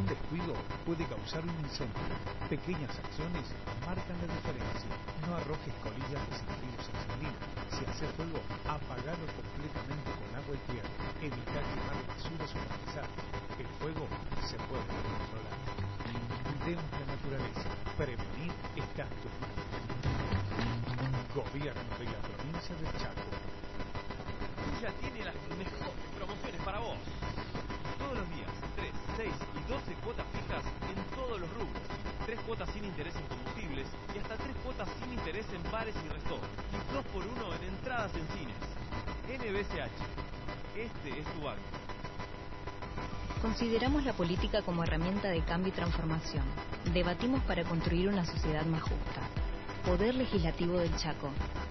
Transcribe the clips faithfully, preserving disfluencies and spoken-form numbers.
descuido puede causar un incendio. Pequeñas acciones marcan la diferencia. No arrojes colillas de cigarrillos encendidas. Si hace fuego, apagalo completamente con agua y tierra. Evita quemar basura superficial. El fuego se puede controlar. Cuidemos la naturaleza. Prevenir está en tus manos. Gobierno de la provincia del Chaco. Ya tiene las mejores promociones para vos. Todos los días, tres, seis y doce cuotas fijas en todos los rubros. tres cuotas sin interés en combustibles y hasta tres cuotas sin interés en bares y restaurantes. Y dos por uno en entradas en cines. N B C H. Este es tu banco. Consideramos la política como herramienta de cambio y transformación. Debatimos para construir una sociedad más justa. Poder Legislativo del Chaco.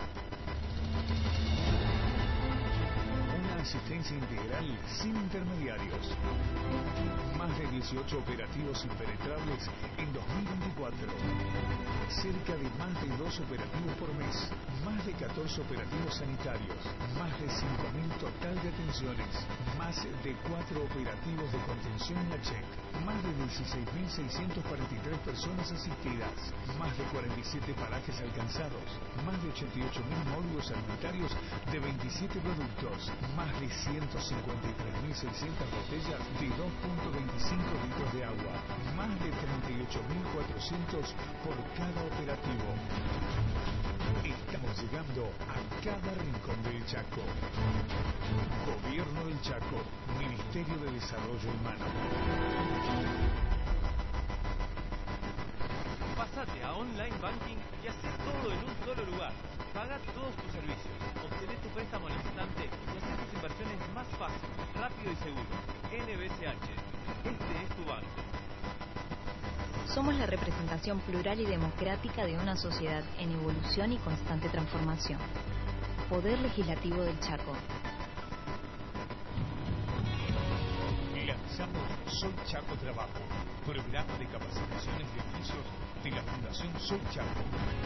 Una asistencia integral sin intermediarios. Más de dieciocho operativos impenetrables en dos mil veinticuatro. Cerca de más de dos operativos por mes. Más de catorce operativos sanitarios. Más de cinco mil total de atenciones. Más de cuatro operativos de contención en la C H E C. Más de dieciséis mil seiscientas cuarenta y tres personas asistidas. Más de cuarenta y siete parajes alcanzados. Más de ochenta y ocho mil módulos alimentarios de veintisiete productos. Más de ciento cincuenta y tres mil seiscientas botellas de dos punto veinticinco litros de agua. Más de treinta y ocho mil cuatrocientos por cada operativo. Estamos llegando a cada rincón del Chaco. Gobierno del Chaco, Ministerio de Desarrollo Humano. Pásate a Online Banking y hacé todo en un solo lugar. Paga todos tus servicios, obtené tu préstamo al instante y haz tus inversiones más fácil, rápido y seguro. N B C H. Este es tu banco. Somos la representación plural y democrática de una sociedad en evolución y constante transformación. Poder Legislativo del Chaco. Lanzamos Soy Chaco Trabajo, programa de capacitaciones de oficios de la Fundación Soy Chaco.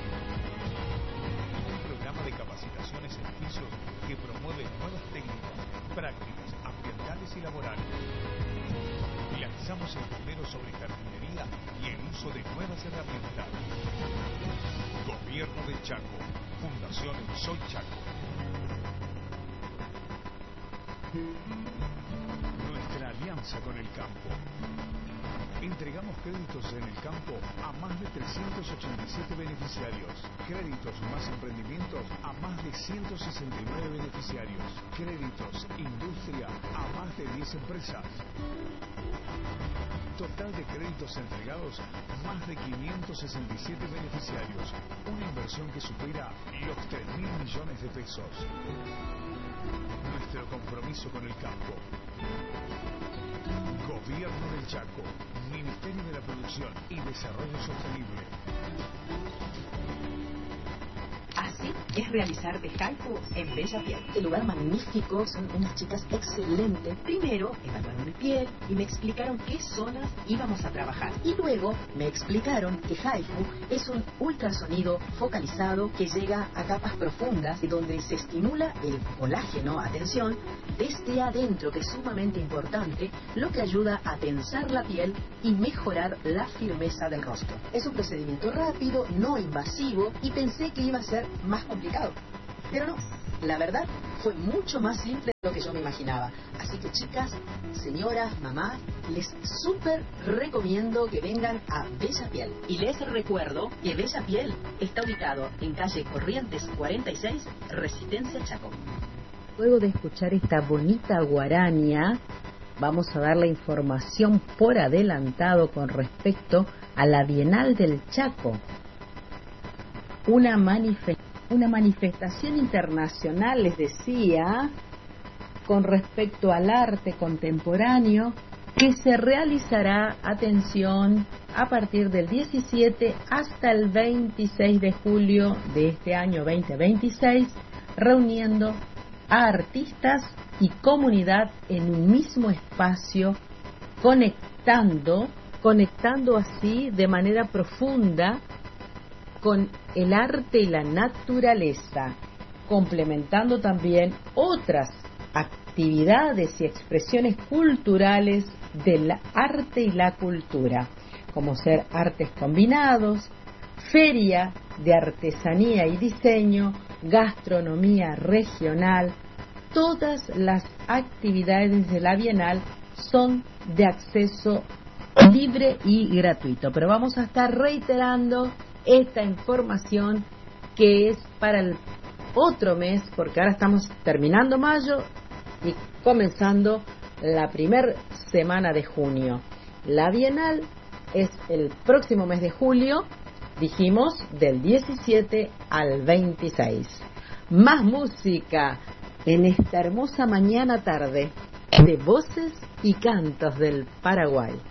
Un programa de capacitaciones en oficios que promueve nuevas técnicas, prácticas, ambientales y laborales. Lanzamos el primero sobre jardinería y el uso de nuevas herramientas. Gobierno del Chaco, Fundación Soy Chaco. Nuestra alianza con el campo. Entregamos créditos en el campo a más de trescientos ochenta y siete beneficiarios. Créditos más emprendimientos a más de ciento sesenta y nueve beneficiarios. Créditos industria a más de diez empresas. Total de créditos entregados, más de quinientos sesenta y siete beneficiarios. Una inversión que supera los tres mil millones de pesos. Nuestro compromiso con el campo. Gobierno del Chaco, Ministerio de la Producción y Desarrollo Sostenible. Así es realizar de Haiku en Bella Piel. El lugar magnífico, son unas chicas excelentes. Primero evaluaron mi piel y me explicaron qué zonas íbamos a trabajar. Y luego me explicaron que Haiku es un ultrasonido focalizado que llega a capas profundas y donde se estimula el colágeno, atención, desde adentro, que es sumamente importante, lo que ayuda a tensar la piel y mejorar la firmeza del rostro. Es un procedimiento rápido, no invasivo, y pensé que iba a ser más complicado, pero no, la verdad fue mucho más simple de lo que yo me imaginaba. Así que chicas, señoras, mamás, les súper recomiendo que vengan a Bella Piel. Y les recuerdo que Bella Piel está ubicado en calle Corrientes cuarenta y seis, Resistencia Chaco. Luego de escuchar esta bonita guaraña, vamos a dar la información por adelantado con respecto a la Bienal del Chaco. Una, manifest- una manifestación internacional, les decía, con respecto al arte contemporáneo, que se realizará, atención, a partir del diecisiete hasta el veintiséis de julio de este año veinte veintiséis, reuniendo a artistas y comunidad en un mismo espacio, conectando, conectando así de manera profunda con el arte y la naturaleza, complementando también otras actividades y expresiones culturales del arte y la cultura, como ser artes combinados, feria de artesanía y diseño, gastronomía regional. Todas las actividades de la Bienal son de acceso libre y gratuito, pero vamos a estar reiterando esta información que es para el otro mes, porque ahora estamos terminando mayo y comenzando la primera semana de junio. La Bienal es el próximo mes de julio, dijimos del diecisiete al veintiséis. Más música en esta hermosa mañana tarde de voces y cantos del Paraguay.